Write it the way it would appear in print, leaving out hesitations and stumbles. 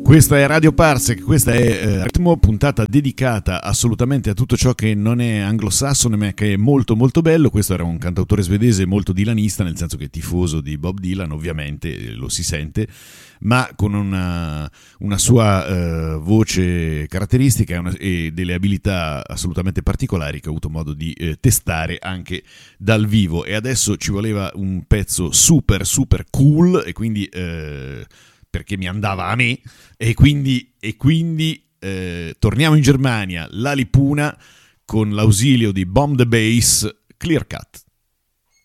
Questa è Radio Parsec, questa è Ritmo, puntata dedicata assolutamente a tutto ciò che non è anglosassone ma che è molto molto bello. Questo era un cantautore svedese molto dilanista, nel senso che è tifoso di Bob Dylan, ovviamente lo si sente, ma con una sua voce caratteristica e delle abilità assolutamente particolari che ho avuto modo di testare anche dal vivo. E adesso ci voleva un pezzo super super cool, e quindi perché mi andava a me, e quindi torniamo in Germania, la Lipuna, con l'ausilio di Bomb the Bass, Clear Cut.